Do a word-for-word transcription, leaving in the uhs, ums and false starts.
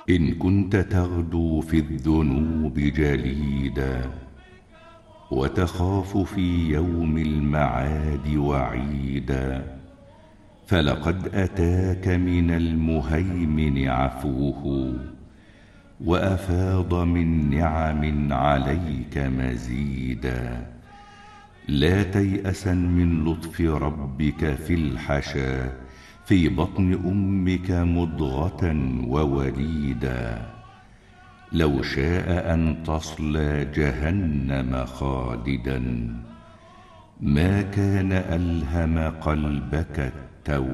إن كنت تغدو في الذنوب جليدا وتخاف في يوم المعاد وعيدا، فلقد أتاك من المهيمن عفوه وأفاض من نعم عليك مزيدا. لا تيأسا من لطف ربك في الحشا في بطن أمك مضغة ووليدا. لو شاء أن تصلى جهنم خالدا ما كان ألهم قلبك التوبة.